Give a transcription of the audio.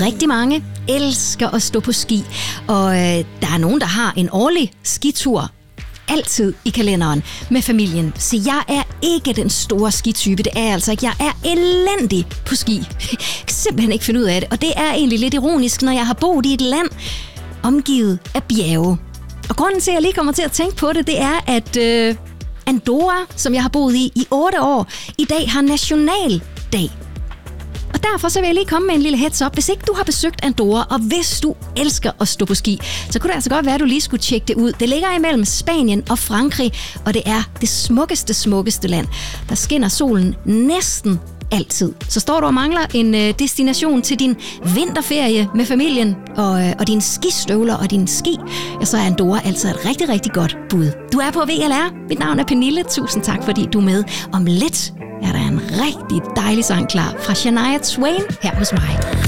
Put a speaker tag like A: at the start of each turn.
A: Rigtig mange elsker at stå på ski, og der er nogen, der har en årlig skitur altid i kalenderen med familien. Så jeg er ikke den store skitype, det er jeg altså ikke. Jeg er elendig på ski. Jeg kan simpelthen ikke finde ud af det, og det er egentlig lidt ironisk, når jeg har boet i et land omgivet af bjerge. Og grunden til, at jeg lige kommer til at tænke på det, det er, at Andorra, som jeg har boet i 8 år, i dag har nationaldag. Og derfor så vil jeg lige komme med en lille heads up. Hvis ikke du har besøgt Andorra, og hvis du elsker at stå på ski, så kunne det altså godt være, at du lige skulle tjekke det ud. Det ligger imellem Spanien og Frankrig, og det er det smukkeste land. Der skinner solen næsten altid. Så står du og mangler en destination til din vinterferie med familien og dine skistøvler og dine ski, ja, så er Andorra altså et rigtig, rigtig godt bud. Du er på VLR. Mit navn er Pernille. Tusind tak, fordi du er med. Om lidt er der en rigtig dejlig sang klar fra Shania Twain her hos mig.